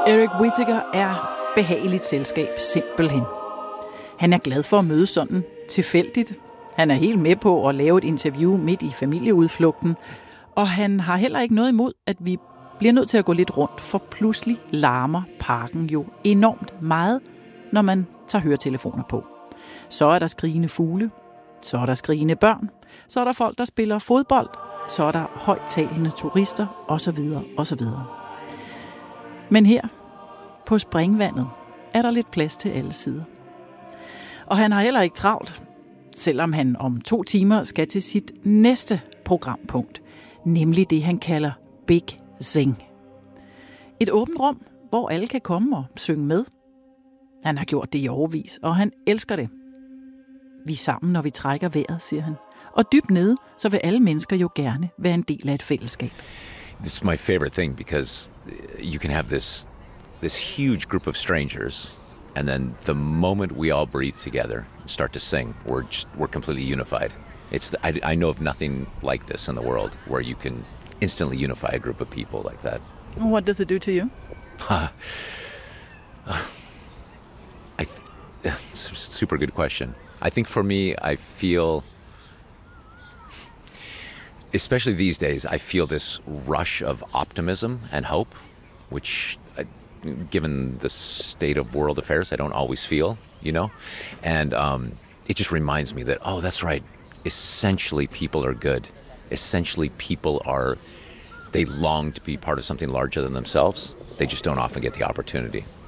Eric Whittaker er behageligt selskab, simpelthen. Han er glad for at møde sådan tilfældigt. Han er helt med på at lave et interview midt i familieudflugten, og han har heller ikke noget imod, at vi bliver nødt til at gå lidt rundt, for pludselig larmer parken jo enormt meget, når man tager høretelefoner på. Så er der skrigende fugle, så er der skrigende børn, så er der folk, der spiller fodbold, så er der højttalende turister osv. osv. Men her på springvandet er der lidt plads til alle sider. Og han har heller ikke travlt, selvom han om 2 timer skal til sit næste programpunkt, nemlig det, han kalder Big Zing. Et åbent rum, hvor alle kan komme og synge med. Han har gjort det i årevis, og han elsker det. Vi er sammen, når vi trækker vejret, siger han. Og dybt nede, så vil alle mennesker jo gerne være en del af et fællesskab. This is my favorite thing because you can have this huge group of strangers, and then the moment we all breathe together and start to sing, we're completely unified. I know of nothing like this in the world where you can instantly unify a group of people like that. What does it do to you? Super good question. I think for me, I feel, especially these days, I feel this rush of optimism and hope, which, given the state of world affairs, I don't always feel, you know? And it just reminds me that, oh, that's right. Essentially, people are good. Essentially, they long to be part of something larger than themselves. They just don't often get the opportunity.